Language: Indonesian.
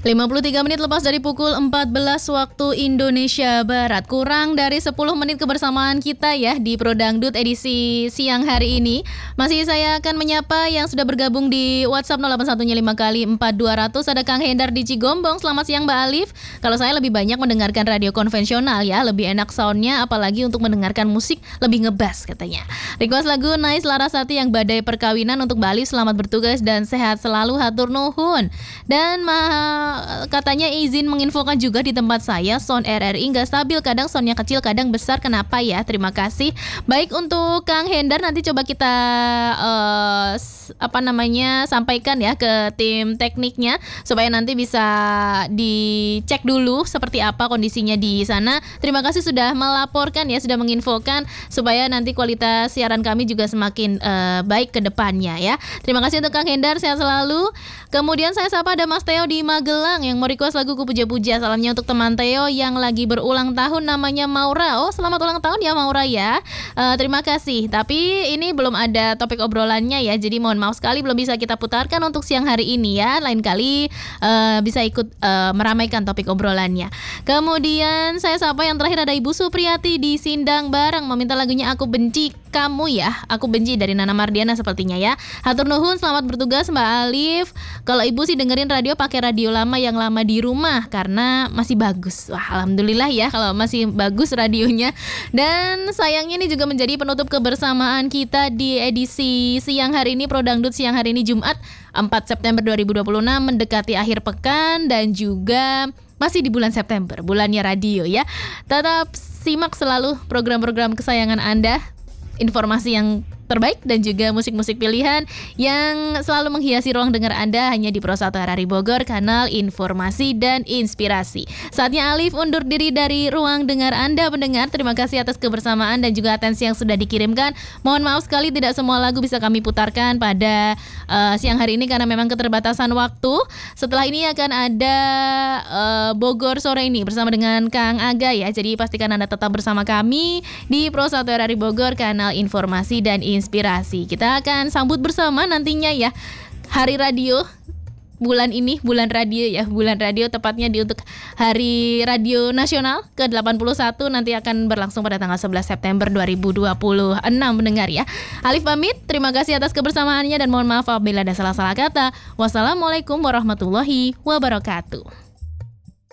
53 menit lepas dari pukul 14 waktu Indonesia Barat. Kurang dari 10 menit kebersamaan kita ya di Pro Dangdut edisi siang hari ini. Masih saya akan menyapa yang sudah bergabung di WhatsApp 0815 kali 4200. Ada Kang Hendar di Cigombong. Selamat siang Mbak Alif. Kalau saya lebih banyak mendengarkan radio konvensional ya, lebih enak soundnya, apalagi untuk mendengarkan musik lebih ngebas katanya. Request lagu Nice Larasati yang badai perkawinan untuk Mbak Alif. Selamat bertugas dan sehat selalu, hatur nuhun. Dan katanya izin menginfokan juga di tempat saya sound RRI nggak stabil, kadang soundnya kecil kadang besar, kenapa ya? Terima kasih. Baik, untuk Kang Hendar nanti coba kita sampaikan ya ke tim tekniknya supaya nanti bisa dicek dulu seperti apa kondisinya di sana. Terima kasih sudah melaporkan ya, sudah menginfokan supaya nanti kualitas siaran kami juga semakin baik ke depannya ya. Terima kasih untuk Kang Hendar, sehat selalu. Kemudian saya sapa ada Mas Theo di Magelang yang mau request lagu Ku Puja-Puja. Salamnya untuk teman Theo yang lagi berulang tahun, namanya Maura. Oh, selamat ulang tahun ya Maura ya. Terima kasih. Tapi ini belum ada topik obrolannya ya, jadi mohon maaf sekali belum bisa kita putarkan untuk siang hari ini ya. Lain kali bisa ikut meramaikan topik obrolannya. Kemudian saya sapa yang terakhir ada Ibu Supriyati di Sindang Barang meminta lagunya Aku Benci Kamu ya. Aku Benci dari Nana Mardiana sepertinya ya. Hatur nuhun, selamat bertugas Mbak Alif. Kalau Ibu sih dengerin radio pakai radio lama yang lama di rumah karena masih bagus. Wah, alhamdulillah ya kalau masih bagus radionya. Dan sayangnya ini juga menjadi penutup kebersamaan kita di edisi siang hari ini, Pro Dangdut siang hari ini Jumat 4 September 2026 mendekati akhir pekan dan juga masih di bulan September, bulannya radio ya. Tetap simak selalu program-program kesayangan Anda, informasi yang terbaik dan juga musik-musik pilihan yang selalu menghiasi ruang dengar Anda hanya di Pro 1 RRI Bogor, kanal informasi dan inspirasi. Saatnya Alif undur diri dari ruang dengar Anda pendengar. Terima kasih atas kebersamaan dan juga atensi yang sudah dikirimkan. Mohon maaf sekali tidak semua lagu bisa kami putarkan pada siang hari ini karena memang keterbatasan waktu. Setelah ini akan ada Bogor sore ini bersama dengan Kang Aga ya. Jadi pastikan Anda tetap bersama kami di Pro 1 RRI Bogor, kanal informasi dan inspirasi. Kita akan sambut bersama nantinya ya Hari Radio bulan ini, bulan radio ya, bulan radio tepatnya untuk Hari Radio Nasional ke-81 nanti akan berlangsung pada tanggal 11 September 2026 mendengar ya. Alif pamit, terima kasih atas kebersamaannya dan mohon maaf apabila ada salah-salah kata. Wassalamualaikum warahmatullahi wabarakatuh.